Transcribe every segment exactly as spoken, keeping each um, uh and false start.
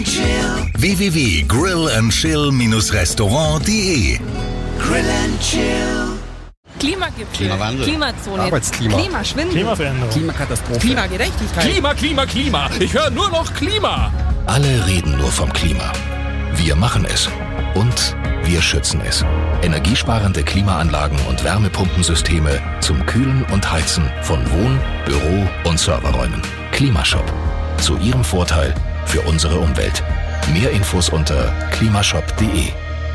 w w w punkt grill and chill restaurant punkt de Grill and Chill. Klimagipfel, Klimawandel, Klimazone, Arbeitsklima, Klimaschwindel, Klimaveränderung, Klimakatastrophe, Klimagerechtigkeit. Klima, Klima, Klima. Ich höre nur noch Klima. Alle reden nur vom Klima. Wir machen es. Und wir schützen es. Energiesparende Klimaanlagen und Wärmepumpensysteme zum Kühlen und Heizen von Wohn-, Büro- und Serverräumen. Klimashop. Zu Ihrem Vorteil für unsere Umwelt. Mehr Infos unter klimashop punkt de.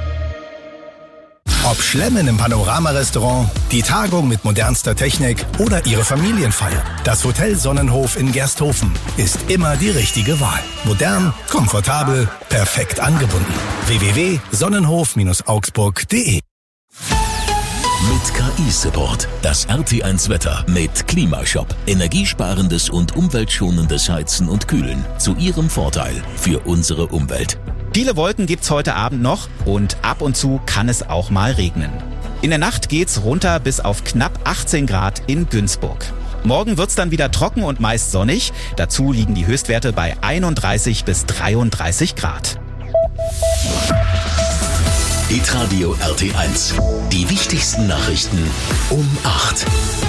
Ob Schlemmen im Panorama-Restaurant, die Tagung mit modernster Technik oder Ihre Familienfeier, das Hotel Sonnenhof in Gersthofen ist immer die richtige Wahl. Modern, komfortabel, perfekt angebunden. w w w punkt sonnenhof augsburg punkt de. Mit K I-Support. Das R T eins Wetter mit Klimashop. Energiesparendes und umweltschonendes Heizen und Kühlen. Zu Ihrem Vorteil für unsere Umwelt. Viele Wolken gibt's heute Abend noch und ab und zu kann es auch mal regnen. In der Nacht geht's runter bis auf knapp achtzehn Grad in Günzburg. Morgen wird's dann wieder trocken und meist sonnig. Dazu liegen die Höchstwerte bei einunddreißig bis dreiunddreißig Grad. Hitradio R T eins. Die wichtigsten Nachrichten um acht.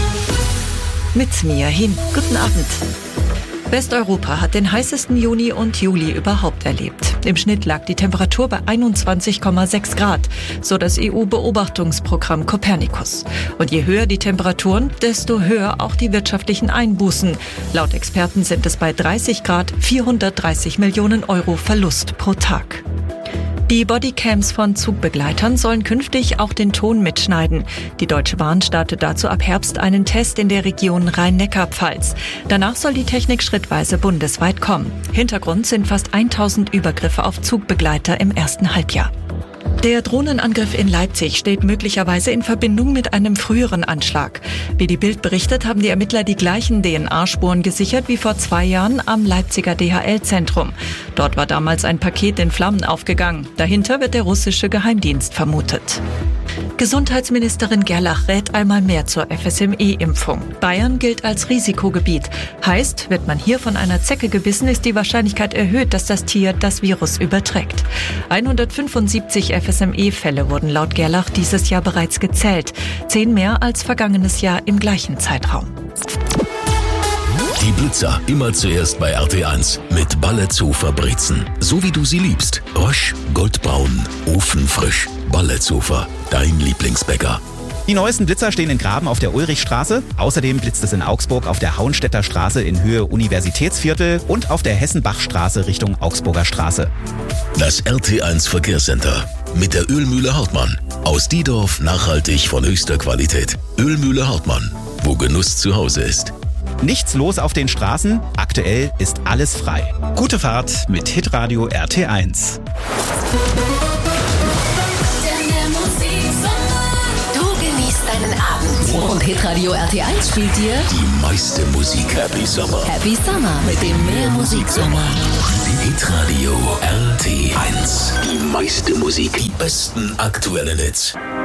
Mit Mia Hin. Guten Abend. Westeuropa hat den heißesten Juni und Juli überhaupt erlebt. Im Schnitt lag die Temperatur bei einundzwanzig Komma sechs Grad, so das E U-Beobachtungsprogramm Copernicus. Und je höher die Temperaturen, desto höher auch die wirtschaftlichen Einbußen. Laut Experten sind es bei dreißig Grad vierhundertdreißig Millionen Euro Verlust pro Tag. Die Bodycams von Zugbegleitern sollen künftig auch den Ton mitschneiden. Die Deutsche Bahn startet dazu ab Herbst einen Test in der Region Rhein-Neckar-Pfalz. Danach soll die Technik schrittweise bundesweit kommen. Hintergrund sind fast tausend Übergriffe auf Zugbegleiter im ersten Halbjahr. Der Drohnenangriff in Leipzig steht möglicherweise in Verbindung mit einem früheren Anschlag. Wie die Bild berichtet, haben die Ermittler die gleichen D N A-Spuren gesichert wie vor zwei Jahren am Leipziger D H L-Zentrum. Dort war damals ein Paket in Flammen aufgegangen. Dahinter wird der russische Geheimdienst vermutet. Gesundheitsministerin Gerlach rät einmal mehr zur F S M E-Impfung. Bayern gilt als Risikogebiet. Heißt, wird man hier von einer Zecke gebissen, ist die Wahrscheinlichkeit erhöht, dass das Tier das Virus überträgt. hundertfünfundsiebzig F S M E-Fälle wurden laut Gerlach dieses Jahr bereits gezählt. Zehn mehr als vergangenes Jahr im gleichen Zeitraum. Die Blitzer immer zuerst bei R T eins mit Balletzofer Brezen. So wie du sie liebst. Rösch, goldbraun, ofenfrisch. Balletzofer, dein Lieblingsbäcker. Die neuesten Blitzer stehen in Graben auf der Ulrichstraße. Außerdem blitzt es in Augsburg auf der Hauenstädter Straße in Höhe Universitätsviertel und auf der Hessenbachstraße Richtung Augsburger Straße. Das R T eins Verkehrscenter mit der Ölmühle Hartmann. Aus Diedorf nachhaltig von höchster Qualität. Ölmühle Hartmann, wo Genuss zu Hause ist. Nichts los auf den Straßen. Aktuell ist alles frei. Gute Fahrt mit Hitradio R T eins. Deinen Abend. Und Hitradio R T eins spielt dir die meiste Musik. Happy Summer. Happy Summer mit dem Mehrmusiksommer. Hitradio R T eins. Die meiste Musik. Die besten aktuellen Hits.